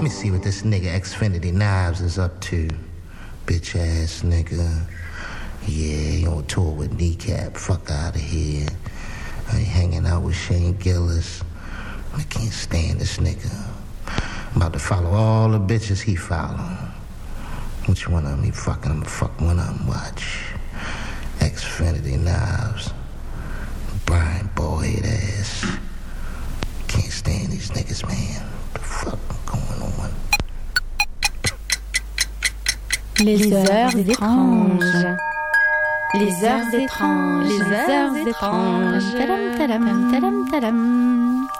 me see what this nigga Xfinity Knives is up to. Bitch ass nigga. Yeah, he on tour with Kneecap. Fuck out of here. I ain't hanging out with Shane Gillis. I can't stand this nigga. I'm about to follow all the bitches he follow. Which one of them he fucking? I'm gonna fuck one of them. Watch. Xfinity Knives. Brian Boyd ass. Can't stand these niggas, man. What the fuck going on? Les heures étranges. Les heures étranges. Les heures étranges. Talam, talam, talam, talam.